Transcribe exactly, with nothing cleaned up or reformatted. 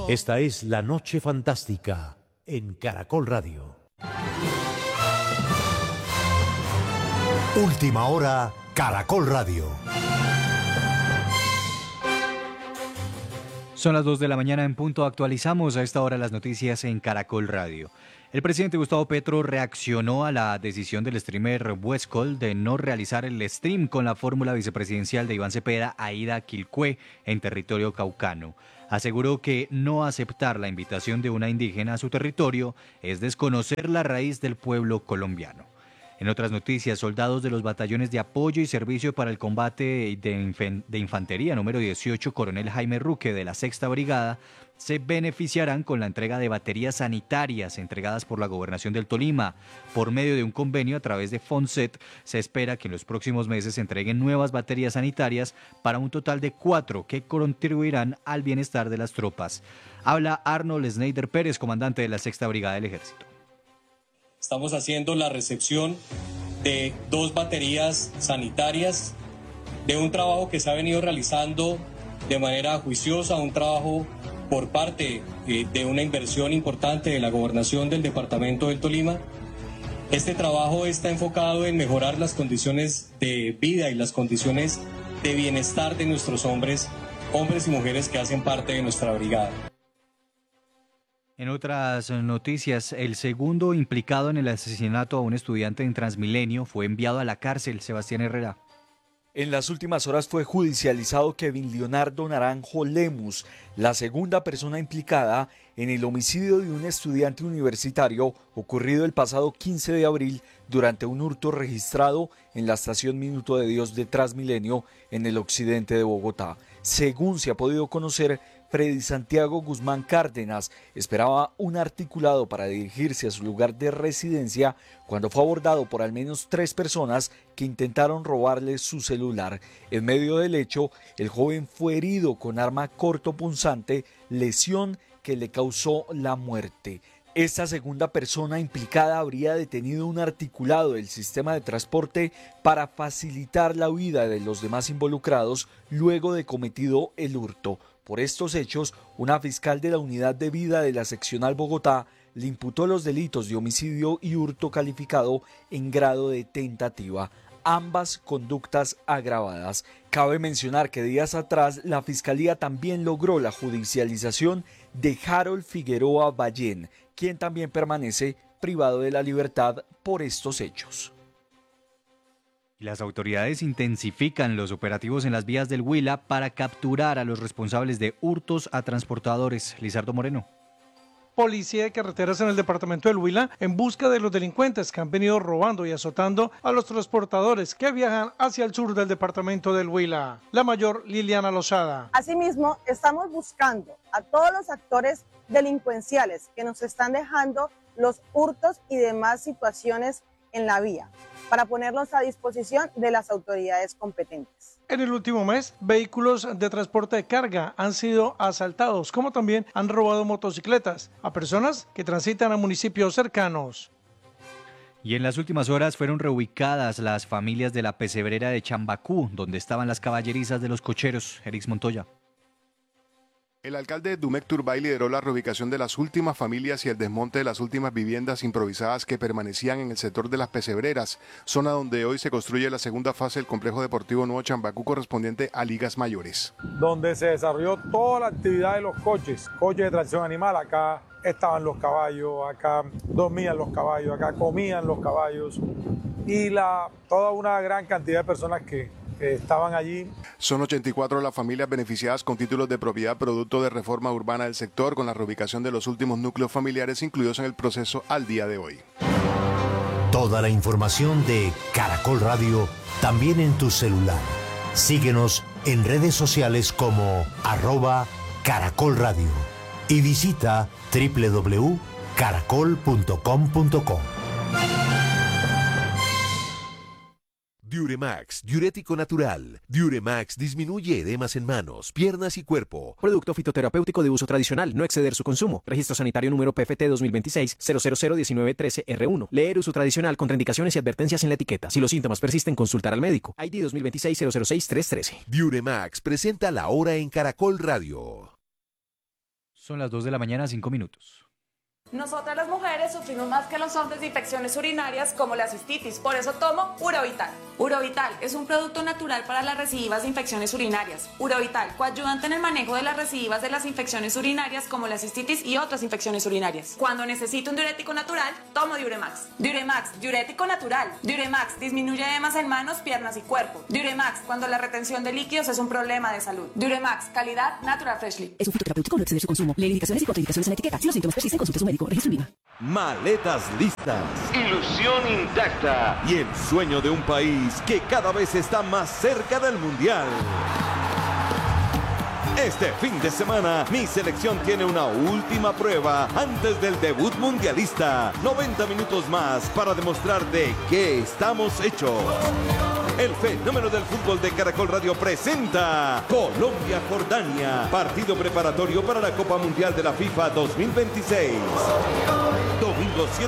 Esta es La Noche Fantástica en Caracol Radio. Última hora, Caracol Radio. Son las dos de la mañana en punto. Actualizamos a esta hora las noticias en Caracol Radio. El presidente Gustavo Petro reaccionó a la decisión del streamer Westcol de no realizar el stream con la fórmula vicepresidencial de Iván Cepeda a ida a Quilcué, en territorio caucano. Aseguró que no aceptar la invitación de una indígena a su territorio es desconocer la raíz del pueblo colombiano. En otras noticias, soldados de los batallones de apoyo y servicio para el combate de, inf- de infantería número dieciocho, Coronel Jaime Ruque de la Sexta Brigada, se beneficiarán con la entrega de baterías sanitarias entregadas por la Gobernación del Tolima. Por medio de un convenio a través de Fonset, se espera que en los próximos meses se entreguen nuevas baterías sanitarias para un total de cuatro que contribuirán al bienestar de las tropas. Habla Arnold Schneider Pérez, comandante de la Sexta Brigada del Ejército. Estamos haciendo la recepción de dos baterías sanitarias, de un trabajo que se ha venido realizando de manera juiciosa, un trabajo por parte eh, de una inversión importante de la Gobernación del Departamento del Tolima. Este trabajo está enfocado en mejorar las condiciones de vida y las condiciones de bienestar de nuestros hombres, hombres y mujeres que hacen parte de nuestra brigada. En otras noticias, el segundo implicado en el asesinato a un estudiante en Transmilenio fue enviado a la cárcel, Sebastián Herrera. En las últimas horas fue judicializado Kevin Leonardo Naranjo Lemus, la segunda persona implicada en el homicidio de un estudiante universitario ocurrido el pasado quince de abril durante un hurto registrado en la estación Minuto de Dios de Transmilenio en el occidente de Bogotá. Según se ha podido conocer, Freddy Santiago Guzmán Cárdenas esperaba un articulado para dirigirse a su lugar de residencia cuando fue abordado por al menos tres personas que intentaron robarle su celular. En medio del hecho, el joven fue herido con arma cortopunzante, lesión que le causó la muerte. Esta segunda persona implicada habría detenido un articulado del sistema de transporte para facilitar la huida de los demás involucrados luego de cometido el hurto. Por estos hechos, una fiscal de la Unidad de Vida de la Seccional Bogotá le imputó los delitos de homicidio y hurto calificado en grado de tentativa, ambas conductas agravadas. Cabe mencionar que días atrás la Fiscalía también logró la judicialización de Harold Figueroa Ballén, quien también permanece privado de la libertad por estos hechos. Las autoridades intensifican los operativos en las vías del Huila para capturar a los responsables de hurtos a transportadores. Lizardo Moreno. Policía de carreteras en el departamento del Huila en busca de los delincuentes que han venido robando y azotando a los transportadores que viajan hacia el sur del departamento del Huila. La mayor Liliana Lozada. Asimismo, estamos buscando a todos los actores delincuenciales que nos están dejando los hurtos y demás situaciones en la vía, para ponerlos a disposición de las autoridades competentes. En el último mes, vehículos de transporte de carga han sido asaltados, como también han robado motocicletas a personas que transitan a municipios cercanos. Y en las últimas horas fueron reubicadas las familias de la pesebrera de Chambacú, donde estaban las caballerizas de los cocheros. Erix Montoya. El alcalde Dumek Turbay lideró la reubicación de las últimas familias y el desmonte de las últimas viviendas improvisadas que permanecían en el sector de las pesebreras, zona donde hoy se construye la segunda fase del complejo deportivo Nuevo Chambacú correspondiente a ligas mayores. Donde se desarrolló toda la actividad de los coches, coches de tracción animal, acá estaban los caballos, acá dormían los caballos, acá comían los caballos y la, toda una gran cantidad de personas que estaban allí. Son ochenta y cuatro las familias beneficiadas con títulos de propiedad producto de reforma urbana del sector, con la reubicación de los últimos núcleos familiares incluidos en el proceso al día de hoy. Toda la información de Caracol Radio también en tu celular. Síguenos en redes sociales como arroba Caracol Radio y visita doble u doble u doble u punto caracol punto com punto co. Diuremax, diurético natural. Diuremax disminuye edemas en manos, piernas y cuerpo. Producto fitoterapéutico de uso tradicional, no exceder su consumo. Registro sanitario número P F T dos mil veintiséis cero cero cero diecinueve trece R uno. Leer uso tradicional, contraindicaciones y advertencias en la etiqueta. Si los síntomas persisten, consultar al médico. I D dos mil veintiséis cero cero seis tres trece. Diuremax presenta la hora en Caracol Radio. Son las dos de la mañana, cinco minutos. Nosotras las mujeres sufrimos más que los hombres de infecciones urinarias como la cistitis, por eso tomo Urovital. Urovital es un producto natural para las recidivas de infecciones urinarias. Urovital, coayudante en el manejo de las recidivas de las infecciones urinarias como la cistitis y otras infecciones urinarias. Cuando necesito un diurético natural, tomo Diuremax. Diuremax, diurético natural. Diuremax disminuye edemas en manos, piernas y cuerpo. Diuremax, cuando la retención de líquidos es un problema de salud. Diuremax, calidad Natural Freshly. Es un fitoterapéutico, no exceder su consumo. Lee indicaciones y contraindicaciones en la etiqueta. Si los síntomas persisten, consulte a su médico. Registro INVIMA. Maletas listas, ilusión intacta y el sueño de un país que cada vez está más cerca del Mundial. Este fin de semana, mi selección tiene una última prueba antes del debut mundialista. noventa minutos más para demostrar de qué estamos hechos. El fenómeno del fútbol de Caracol Radio presenta Colombia-Jordania, partido preparatorio para la Copa Mundial de la FIFA dos mil veintiséis. Domingo siete